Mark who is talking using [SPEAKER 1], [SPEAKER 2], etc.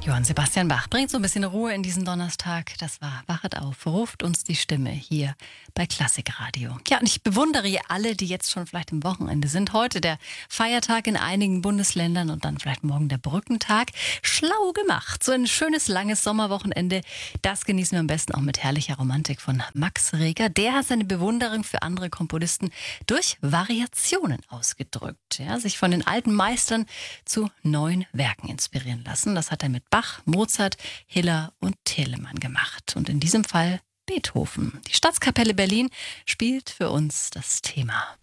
[SPEAKER 1] Johann Sebastian Bach bringt so ein bisschen Ruhe in diesen Donnerstag. Das war Wachet auf, ruft uns die Stimme hier bei Klassikradio. Ja, und ich bewundere alle, die jetzt schon vielleicht im Wochenende sind. Heute der Feiertag in einigen Bundesländern und dann vielleicht morgen der Brückentag. Schlau gemacht. So ein schönes, langes Sommerwochenende. Das genießen wir am besten auch mit herrlicher Romantik von Max Reger. Der hat seine Bewunderung für andere Komponisten durch Variationen ausgedrückt. Ja, sich von den alten Meistern zu neuen Werken inspirieren lassen. Das hat er mit Bach, Mozart, Hiller und Telemann gemacht. Und in diesem Fall Beethoven. Die Staatskapelle Berlin spielt für uns das Thema.